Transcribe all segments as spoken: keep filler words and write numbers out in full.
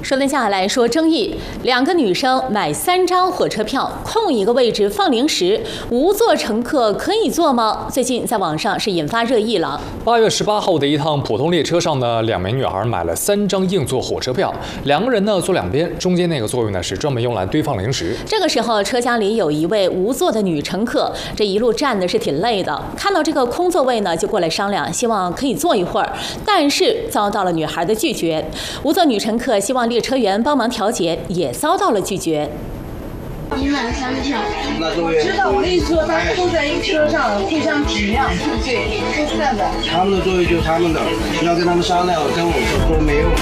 说接下来说争议，两个女生买三张火车票，空一个位置放零食，无座乘客可以坐吗？最近在网上是引发热议了。 八月十八号的一趟普通列车上呢，两名女孩买了三张硬座火车票，两个人呢坐两边，中间那个座位呢是专门用来堆放零食。 这个时候，车厢里有一位无座的女乘客，这一路站的是挺累的，看到这个空座位呢，就过来商量，希望可以坐一会儿，但是遭到了女孩的拒绝。无座女乘客希望列车员帮忙调节，也遭到了拒绝。 你买了三个票，我知道，我跟你说，大家都在一个车上，互相体谅，对，都是这样的。 他们的座位就是他们的，要跟他们商量，跟我说都没用。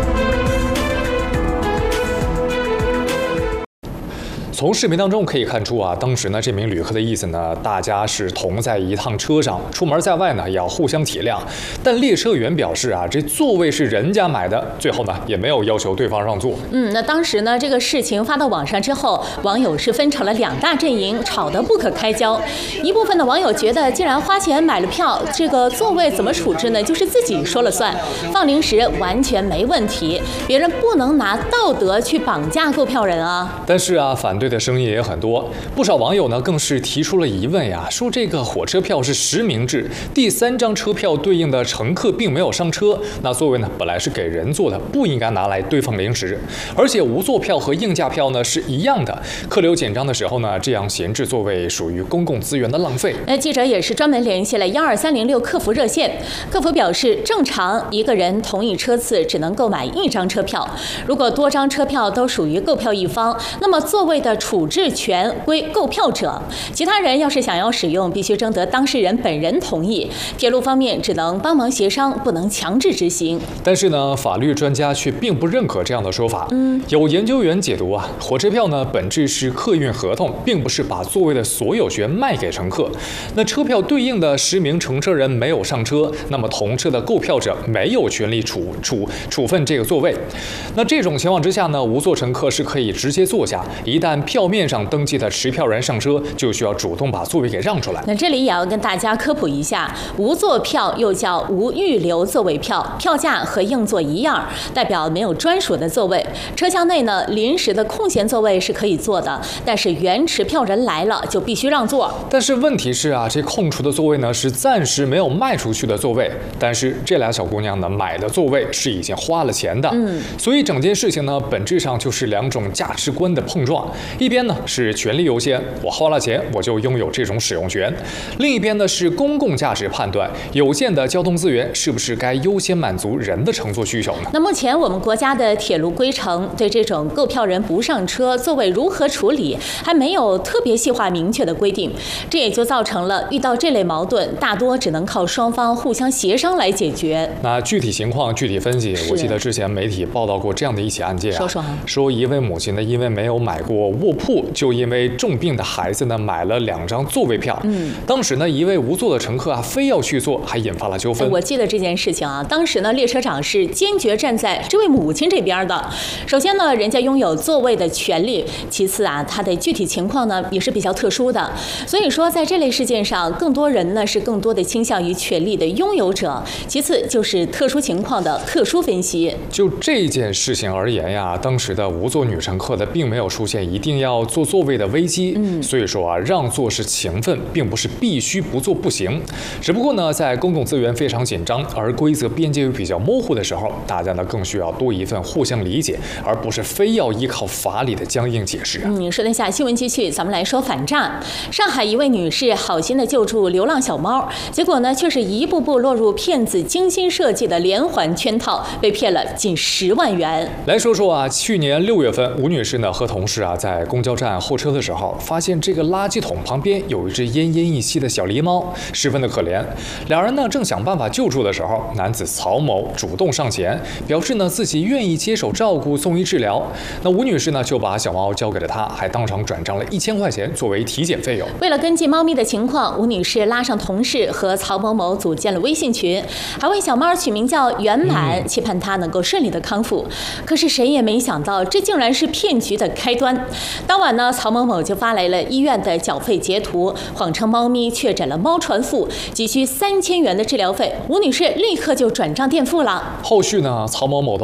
从视频当中可以看出啊，当时呢这名旅客的意思呢，大家是同在一趟车上，出门在外呢也要互相体谅。但列车员表示啊，这座位是人家买的，最后呢也没有要求对方让座。 嗯，那当时呢这个事情发到网上之后，网友是分成了两大阵营，吵得不可开交。一部分的网友觉得，既然花钱买了票，这个座位怎么处置呢？就是自己说了算，放零食完全没问题，别人不能拿道德去绑架购票人啊。 但是啊，反对的声音也很多，不少网友呢更是提出了疑问呀，说这个火车票是实名制，第三张车票对应的乘客并没有上车，那座位呢本来是给人坐的，不应该拿来堆放零食。而且无座票和硬价票呢是一样的，客流紧张的时候呢，这样闲置座位属于公共资源的浪费。 那记者也是专门联系了幺二三零六客服热线，客服表示，正常一个人同一车次只能购买一张车票，如果多张车票都属于购票一方，那么座位的处置权归购票者，其他人要是想要使用，必须征得当事人本人同意。铁路方面只能帮忙协商，不能强制执行。 但是呢，法律专家却并不认可这样的说法。嗯，有研究员解读啊，火车票呢本质是客运合同，并不是把座位的所有权卖给乘客。那车票对应的十名乘车人没有上车，那么同车的购票者没有权利处处处分这个座位。那这种情况之下呢，无座乘客是可以直接坐下，一旦票面上登记的持票人上车，就需要主动把座位给让出来。 那这里也要跟大家科普一下，无座票又叫无预留座位票，票价和硬座一样，代表没有专属的座位。车厢内呢，临时的空闲座位是可以坐的，但是原持票人来了就必须让座。 但是问题是啊，这空出的座位呢是暂时没有卖出去的座位，但是这俩小姑娘呢买的座位是已经花了钱的。嗯，所以整件事情呢本质上就是两种价值观的碰撞，一边呢是权利优先，我花了钱我就拥有这种使用权；另一边呢是公共价值判断，有限的交通资源是不是该优先满足人的乘坐需求呢？ 那目前我们国家的铁路规程对这种购票人不上车座位如何处理，还没有特别细化明确的规定，这也就造成了遇到这类矛盾，大多只能靠双方互相协商来解决。 那具体情况具体分析，我记得之前媒体报道过这样的一起案件啊， 说说说一位母亲呢，因为没有买过卧铺，就因为重病的孩子呢买了两张座位票。嗯，当时呢一位无座的乘客啊非要去坐，还引发了纠纷。 我记得这件事情啊，当时呢列车长是坚决站在这位母亲这边的。首先呢，人家拥有座位的权利；其次啊，他的具体情况呢也是比较特殊的。所以说，在这类事件上，更多人呢是更多的倾向于权利的拥有者，其次就是特殊情况的特殊分析。 就这件事情而言呀，当时的无座女乘客的并没有出现一定要坐座位的危机。嗯，所以说啊，让座是情分，并不是必须不坐不行。只不过呢，在公共资源非常紧张，而规则边界又比较模糊的时候，大家呢更需要多一份互相理解，而不是非要依靠法理的僵硬解释啊。 嗯，说一下新闻继续，咱们来说反诈。上海一位女士好心的救助流浪小猫，结果呢却是一步步落入骗子精心设计的连环圈套，被骗了近十万元。 来说说啊，去年六月份，吴女士呢和同事啊在公交站候车的时候，发现这个垃圾桶旁边有一只奄奄一息的小狸猫，十分的可怜。两人呢正想办法救助的时候，男子曹某主动上前，表示呢自己愿意接手照顾、送医治疗。那吴女士呢就把小猫交给了他，还当场转账了一千块钱作为体检费用。 为了跟进猫咪的情况，吴女士拉上同事和曹某某组建了微信群，还为小猫取名叫圆满，嗯、期盼它能够顺利的康复。可是谁也没想到，这竟然是骗局的开端。当晚呢，曹某某就发来了医院的缴费截图，谎称猫咪确诊了猫传腹，急需三千元的治疗费。吴女士立刻就转账垫付了。 后续呢，曹某某的